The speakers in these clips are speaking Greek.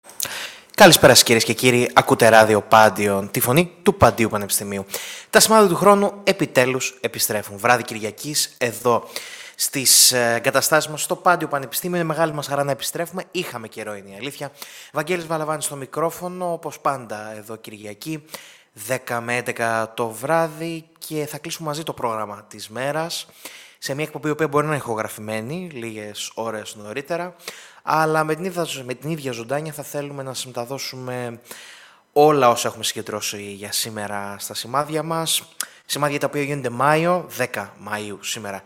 Καλησπέρα σας κυρίες και κύριοι, ακούτε ράδιο Πάντιον, τη φωνή του Παντίου Πανεπιστημίου. Τα σημάδια του χρόνου επιτέλους επιστρέφουν. Βράδυ Κυριακής εδώ στις εγκαταστάσεις μας στο Πάντιο Πανεπιστήμιο. Είναι μεγάλη μας χαρά να επιστρέφουμε. Είχαμε καιρό, είναι η αλήθεια. Βαγγέλης Βαλαβάνης στο μικρόφωνο, όπως πάντα εδώ Κυριακή, 10 με 11 το βράδυ, και θα κλείσουμε μαζί το πρόγραμμα της μέρας σε μια εκπομπή που μπορεί να είναι ηχογραφημένη λίγες ώρες νωρίτερα, αλλά με την ίδια ζωντάνια θα θέλουμε να σας μεταδώσουμε όλα όσα έχουμε συγκεντρώσει για σήμερα στα σημάδια μας. Σημάδια τα οποία γίνονται Μάιο, 10 Μαΐου σήμερα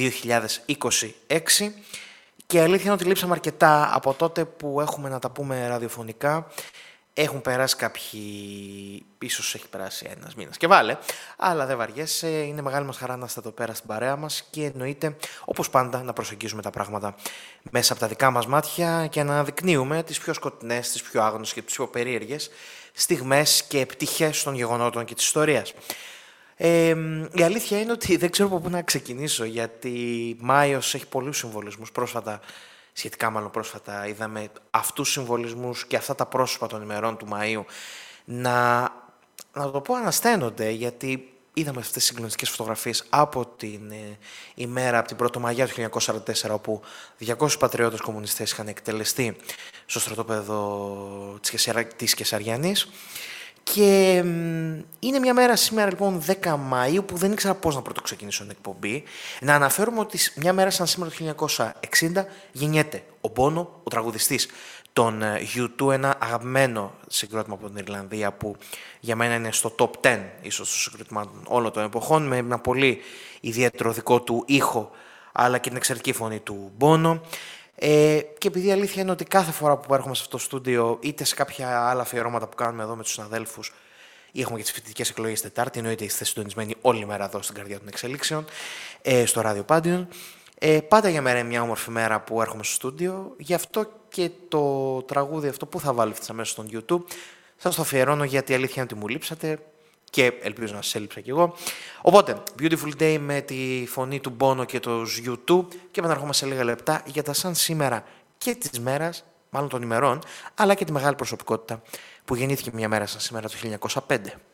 2026, και αλήθεια είναι ότι λείψαμε αρκετά από τότε που έχουμε να τα πούμε ραδιοφωνικά. Έχουν περάσει κάποιοι, ίσως έχει περάσει ένας μήνας και βάλε, αλλά δεν βαριέσαι, είναι μεγάλη μας χαρά να είστε εδώ πέρα στην παρέα μας και εννοείται, όπως πάντα, να προσεγγίζουμε τα πράγματα μέσα από τα δικά μας μάτια και να αναδεικνύουμε τις πιο σκοτεινές, τις πιο άγνωστες και τις πιο περίεργες στιγμές και πτυχές των γεγονότων και της ιστορίας. Η αλήθεια είναι ότι δεν ξέρω από πού να ξεκινήσω, γιατί Μάιος έχει πολλούς συμβολισμούς. Σχετικά πρόσφατα είδαμε αυτούς τους συμβολισμούς και αυτά τα πρόσωπα των ημερών του Μαΐου να το πω ανασταίνονται, γιατί είδαμε αυτές τις συγκλονιστικές φωτογραφίες από την ημέρα, από την Πρωτομαγιά του 1944, όπου 200 πατριώτες κομμουνιστές είχαν εκτελεστεί στο στρατόπεδο της Κεσαριανής. Και είναι μια μέρα σήμερα, λοιπόν, 10 Μαΐου, που δεν ήξερα πώς να πρωτοξεκινήσω την εκπομπή. Να αναφέρουμε ότι μια μέρα σαν σήμερα το 1960 γεννιέται ο Μπόνο, ο τραγουδιστής των U2, ένα αγαπημένο συγκρότημα από την Ιρλανδία που για μένα είναι στο top 10 ίσως των συγκροτημάτων όλων των εποχών, με ένα πολύ ιδιαίτερο δικό του ήχο αλλά και την εξαιρετική φωνή του Μπόνο. Και επειδή η αλήθεια είναι ότι κάθε φορά που έρχομαι σε αυτό το στούντιο, είτε σε κάποια άλλα αφιερώματα που κάνουμε εδώ με τους συναδέλφους, ή έχουμε και τις φοιτητικές εκλογές Τετάρτη, εννοείται είστε συντονισμένοι όλη μέρα εδώ στην καρδιά των εξελίξεων, στο ράδιο Πάντιον. Πάντα για μέρα είναι μια όμορφη μέρα που έρχομαι στο στούντιο, γι' αυτό και το τραγούδι αυτό που θα βάλω αυτές αμέσως στον YouTube σας το αφιερώνω, γιατί η αλήθεια είναι ότι μου λείψατε και ελπίζω να σας έλειψα κι εγώ. Οπότε, Beautiful Day με τη φωνή του Bono και τους U2, και επαναρχόμαστε σε λίγα λεπτά για τα σαν σήμερα και της μέρας, μάλλον των ημερών, αλλά και τη μεγάλη προσωπικότητα που γεννήθηκε μια μέρα σαν σήμερα το 1905.